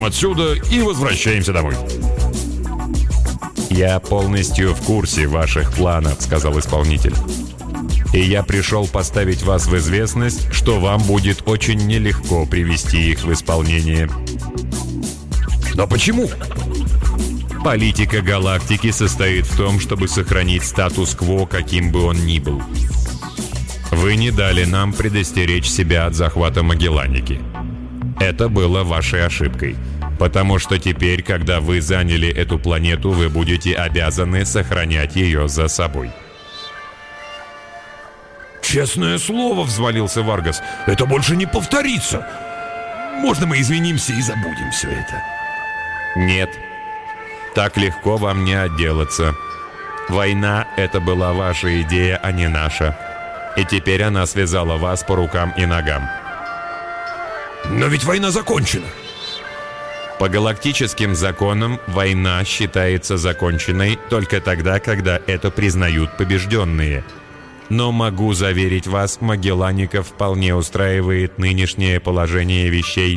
отсюда и возвращаемся домой». «Я полностью в курсе ваших планов», — сказал исполнитель. «И я пришел поставить вас в известность, что вам будет очень нелегко привести их в исполнение». «Но почему?» «Политика галактики состоит в том, чтобы сохранить статус-кво, каким бы он ни был. Вы не дали нам предостеречь себя от захвата Магелланики. Это было вашей ошибкой, потому что теперь, когда вы заняли эту планету, вы будете обязаны сохранять ее за собой». «Честное слово», — взвалился Варгас, — «это больше не повторится. Можно мы извинимся и забудем все это?» «Нет, так легко вам не отделаться. Война — это была ваша идея, а не наша. И теперь она связала вас по рукам и ногам». «Но ведь война закончена». «По галактическим законам война считается законченной только тогда, когда это признают побежденные. Но могу заверить вас, Магелланика вполне устраивает нынешнее положение вещей».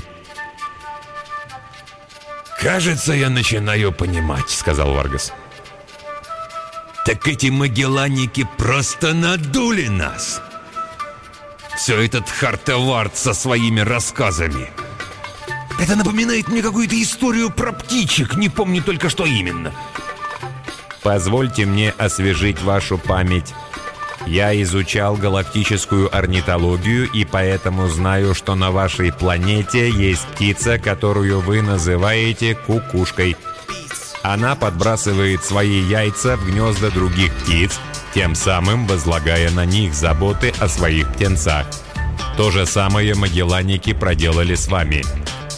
«Кажется, я начинаю понимать», — сказал Варгас. «Так эти Магелланики просто надули нас. Все этот Хартевард со своими рассказами. Это напоминает мне какую-то историю про птичек, не помню только что именно». «Позвольте мне освежить вашу память. Я изучал галактическую орнитологию и поэтому знаю, что на вашей планете есть птица, которую вы называете кукушкой. Она подбрасывает свои яйца в гнезда других птиц, тем самым возлагая на них заботы о своих птенцах. То же самое Магелланики проделали с вами».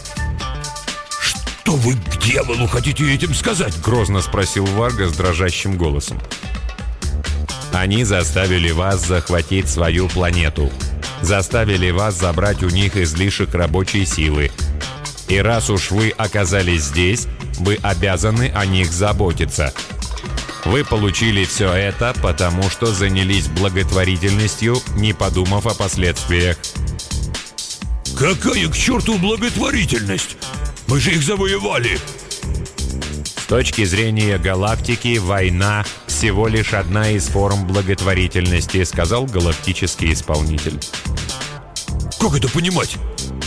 «Что вы к дьяволу хотите этим сказать?» — грозно спросил Варгас дрожащим голосом. «Они заставили вас захватить свою планету. Заставили вас забрать у них излишек рабочей силы. И раз уж вы оказались здесь, вы обязаны о них заботиться. Вы получили все это, потому что занялись благотворительностью, не подумав о последствиях». «Какая к черту благотворительность? Мы же их завоевали!» «С точки зрения галактики, война — всего лишь одна из форм благотворительности», — сказал галактический исполнитель. «Как это понимать?»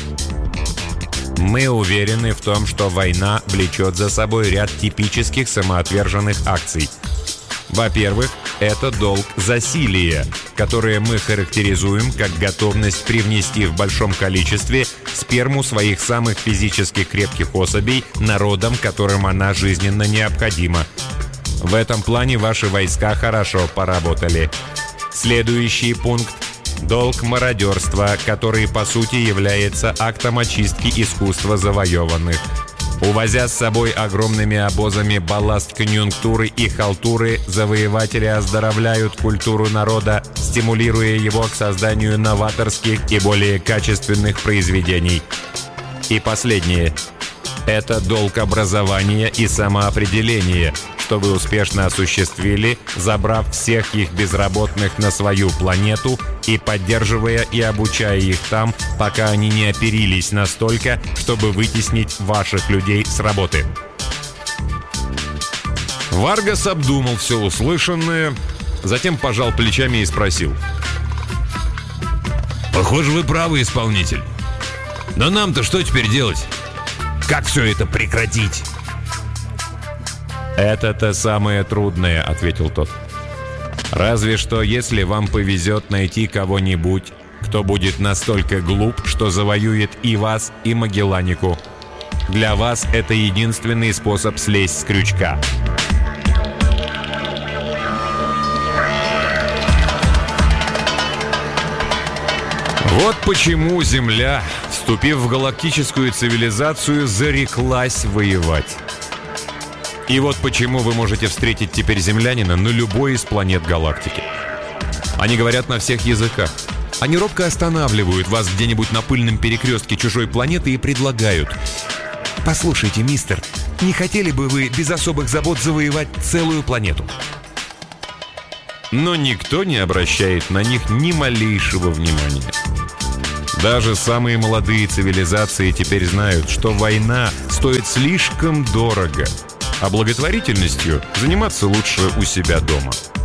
«Мы уверены в том, что война влечет за собой ряд типических самоотверженных акций. Во-первых, это долг засилия, которое мы характеризуем как готовность привнести в большом количестве сперму своих самых физически крепких особей народам, которым она жизненно необходима. В этом плане ваши войска хорошо поработали. Следующий пункт – долг мародерства, который по сути является актом очистки искусства завоеванных. Увозя с собой огромными обозами балласт конъюнктуры и халтуры, завоеватели оздоровляют культуру народа, стимулируя его к созданию новаторских и более качественных произведений. И последнее – это долг образования и самоопределения, что вы успешно осуществили, забрав всех их безработных на свою планету и поддерживая и обучая их там, пока они не оперились настолько, чтобы вытеснить ваших людей с работы». Варгас обдумал все услышанное, затем пожал плечами и спросил: «Похоже, вы правы, исполнитель. Но нам-то что теперь делать? Как все это прекратить?» «Это-то самое трудное», — ответил тот. «Разве что, если вам повезет найти кого-нибудь, кто будет настолько глуп, что завоюет и вас, и Магелланику. Для вас это единственный способ слезть с крючка». Вот почему Земля, вступив в галактическую цивилизацию, зареклась воевать. И вот почему вы можете встретить теперь землянина на любой из планет галактики. Они говорят на всех языках. Они робко останавливают вас где-нибудь на пыльном перекрестке чужой планеты и предлагают: «Послушайте, мистер, не хотели бы вы без особых забот завоевать целую планету?» Но никто не обращает на них ни малейшего внимания. Даже самые молодые цивилизации теперь знают, что война с стоит слишком дорого, а благотворительностью заниматься лучше у себя дома.